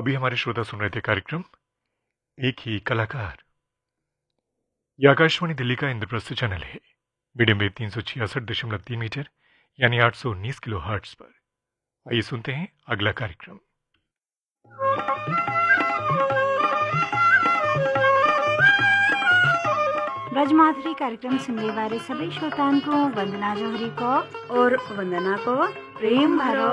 अभी हमारे श्रोता सुन रहे थे कार्यक्रम एक ही कलाकार। ये आकाशवाणी दिल्ली का इंद्रप्रस्थ चैनल है। मीडियम वेव 366.3 मीटर यानी 819 किलो हर्ट्ज पर। आइए सुनते हैं अगला कार्यक्रम। ब्रजमाधुरी कार्यक्रम सुनने वाले सभी श्रोताओं को वंदना जौहरी को और वंदना को प्रेम भरो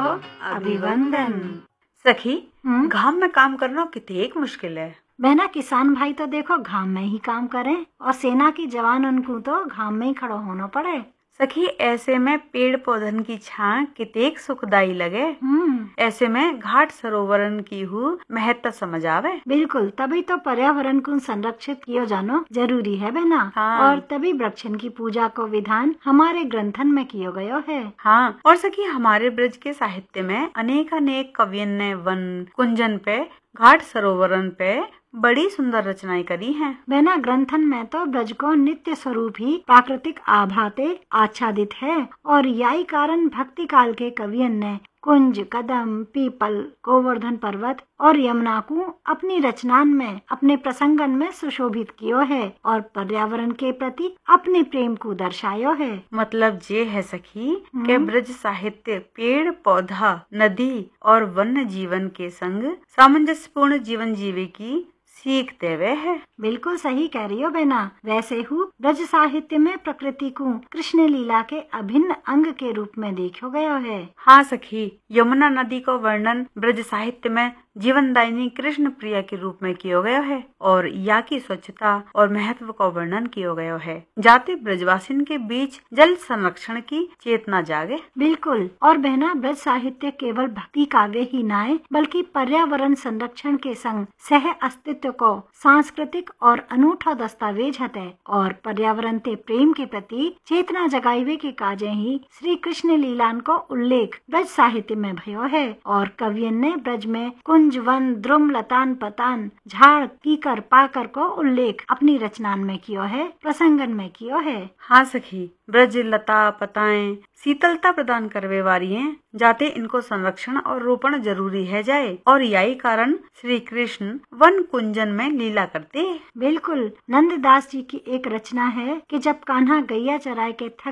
अभिवंदन। सखी, घाम में काम करना कितनी मुश्किल है। बहना, किसान भाई तो देखो घाम में ही काम करें और सेना की जवान उनको तो घाम में ही खड़ा होना पड़े। सखी, ऐसे में पेड़ पौधन की छां कितने सुखदाई लगे। ऐसे में घाट सरोवरन की हु महत्ता समझ आवे। बिल्कुल, तभी तो पर्यावरण को संरक्षित किया जानो जरूरी है बहना। हाँ। और तभी वृक्षन की पूजा को विधान हमारे ग्रंथन में किया गया है। हाँ, और सखी, हमारे ब्रज के साहित्य में अनेक कवियन ने वन कुंजन पे, घाट सरोवरन पे बड़ी सुंदर रचनाएं करी हैं। बहना, ग्रंथन में तो ब्रज को नित्य स्वरूप ही प्राकृतिक आभाते आच्छादित है और यही कारण भक्ति काल के कवियन ने कुंज, कदम, पीपल, गोवर्धन पर्वत और यमुना को अपनी रचनान में, अपने प्रसंगन में सुशोभित कियो है और पर्यावरण के प्रति अपने प्रेम को दर्शायो है। मतलब ये है सखी के ब्रज साहित्य पेड़ पौधा, नदी और वन्य जीवन के संग सामंजस्यपूर्ण जीवन जीवे की सीख देवे है। बिल्कुल सही कह रही हो बहना। वैसे ही ब्रज साहित्य में प्रकृति को कृष्ण लीला के अभिन्न अंग के रूप में देखो गया है। हाँ सखी, यमुना नदी को वर्णन ब्रज साहित्य में जीवनदायिनी कृष्ण प्रिया के रूप में किया गया है और या की स्वच्छता और महत्व को वर्णन किया गया है, जाते ब्रजवासिन के बीच जल संरक्षण की चेतना जागे। बिल्कुल, और बहना, ब्रज साहित्य केवल भक्ति काव्य ही नाए बल्कि पर्यावरण संरक्षण के संग सह अस्तित्व को सांस्कृतिक और अनूठा दस्तावेज है और पर्यावरण ते प्रेम के प्रति चेतना जगाइवे के काजे ही श्री कृष्ण लीलान को उल्लेख ब्रज साहित्य में भयो है और कवियन ने ब्रज में कुंज, वन, द्रुम, लतान, पतान, झाड़, कीकर, पाकर को उल्लेख अपनी रचनान में कियो है, प्रसंगन में कियो है। हाँ सखी, ब्रज लता पताएं शीतलता प्रदान करवे वाली हैं, जाते इनको संरक्षण और रोपण जरूरी है जाए और यही कारण श्री कृष्ण वन कुंजन में लीला करते। बिल्कुल, नंददास जी की एक रचना है कि जब कान्हा गैया चराए के थक